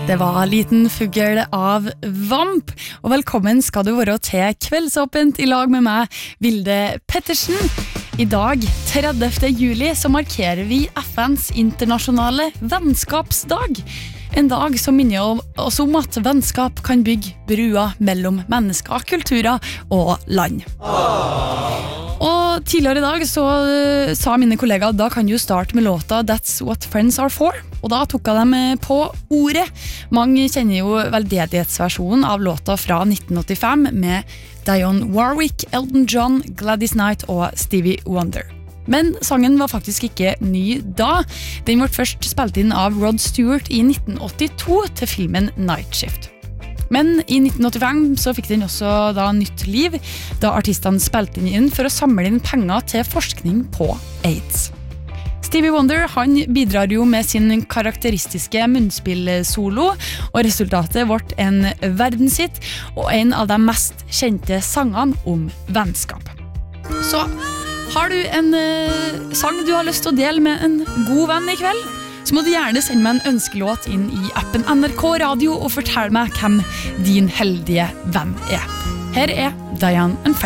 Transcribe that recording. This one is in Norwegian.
Det var Liten fugl av Vamp, og velkommen skal du være til Kveldsåpent I lag med meg, Vilde Pettersen. I dag, 30. juli, så markerer vi FNs internasjonale vennskapsdag. En dag som minner oss om at vennskap kan bygge brua mellom mennesker, kulturer og land. Og tidligere I dag så sa mine kollegaer da kan du starte med låta That's What Friends Are For, og da tok jeg dem på ordet. Mange kjenner jo veldedighetsversjonen av låta fra 1985 med Dionne Warwick, Elton John, Gladys Knight og Stevie Wonder. Men sangen var faktisk ikke ny da. Den ble først spilt inn av Rod Stewart I 1982 til filmen Night Shift. Men I 1985 så fikk den også da nytt liv, da artistene spilte den inn for å samle inn penger til forskning på AIDS. Stevie Wonder, han bidrar jo med sin karakteristiske munnspillsolo, og resultatet ble en verdenshit og en av de mest kjente sangene om vennskap. Så har du en sang du har lyst til å dele med en god venn I kveld, så må du gjerne sende meg en ønskelåt inn I appen NRK Radio og fortell meg hvem din heldige venn Her Diane and Friends.